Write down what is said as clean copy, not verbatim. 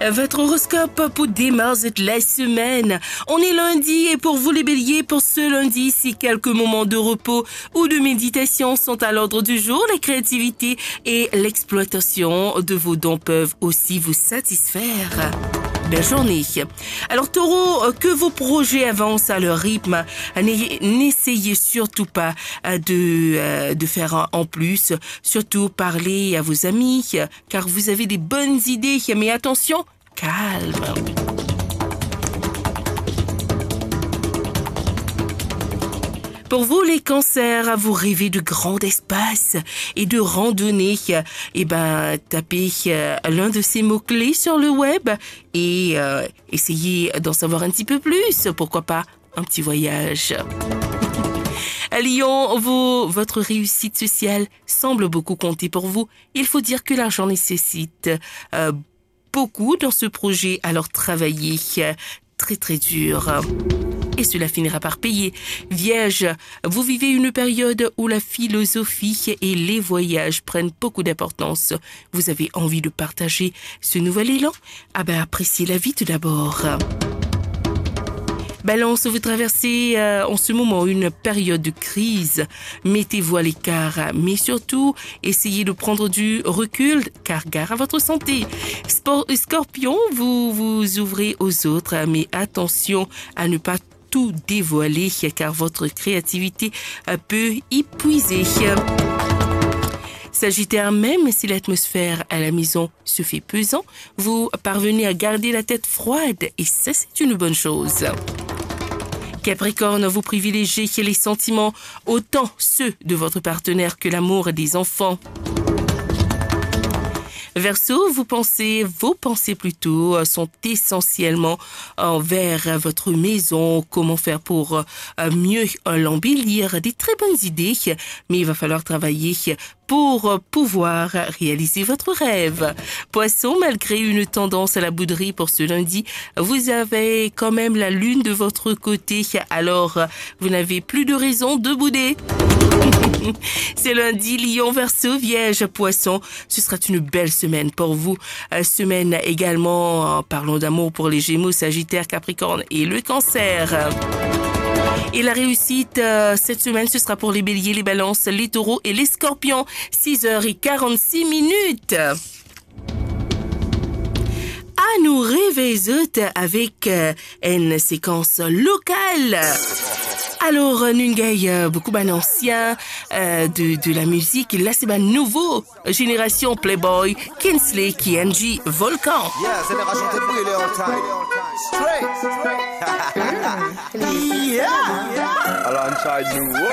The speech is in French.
Votre horoscope pour démarrer la semaine. On est lundi et pour vous les béliers, pour ce lundi, si quelques moments de repos ou de méditation sont à l'ordre du jour, la créativité et l'exploitation de vos dons peuvent aussi vous satisfaire. Belle journée. Alors taureau, que vos projets avancent à leur rythme, n'essayez surtout pas de faire en plus, surtout parlez à vos amis car vous avez des bonnes idées, mais attention, calme. Pour vous, les cancers, vous rêvez de grands espaces et de randonnées. Tapez l'un de ces mots-clés sur le web et essayez d'en savoir un petit peu plus. Pourquoi pas un petit voyage. Lion, votre réussite sociale semble beaucoup compter pour vous. Il faut dire que l'argent nécessite beaucoup dans ce projet, alors travaillez très dur. Et cela finira par payer. Vierge, vous vivez une période où la philosophie et les voyages prennent beaucoup d'importance. Vous avez envie de partager ce nouvel élan? Appréciez la vie tout d'abord. Balance, vous traversez en ce moment une période de crise. Mettez-vous à l'écart, mais surtout, essayez de prendre du recul, car gare à votre santé. Scorpion, vous ouvrez aux autres, mais attention à ne pas tout dévoiler, car votre créativité peut y puiser. Sagittaire, même si l'atmosphère à la maison se fait pesant, vous parvenez à garder la tête froide et ça, c'est une bonne chose. Capricorne, vous privilégiez les sentiments, autant ceux de votre partenaire que l'amour des enfants. Verseau, vos pensées plutôt sont essentiellement envers votre maison, comment faire pour mieux l'embellir, des très bonnes idées, mais il va falloir travailler pour pouvoir réaliser votre rêve. Poisson, malgré une tendance à la bouderie pour ce lundi, vous avez quand même la lune de votre côté, alors vous n'avez plus de raison de bouder. C'est lundi, Lion, Verseau, Vierge, Poisson. Ce sera une belle semaine pour vous. Semaine également, parlons d'amour pour les Gémeaux, Sagittaire, Capricorne et le Cancer. Et la réussite, cette semaine, ce sera pour les Béliers, les Balances, les Taureaux et les Scorpions. 6h46. À nous réveiller avec une séquence locale. Alors, Nungay, beaucoup d'anciens de la musique. Là, c'est nouveau. Génération Playboy, Kinsley, KNG, Volcan. Yeah, c'est génération Playboy, les all time. Straight. Yeah. Alongside New World.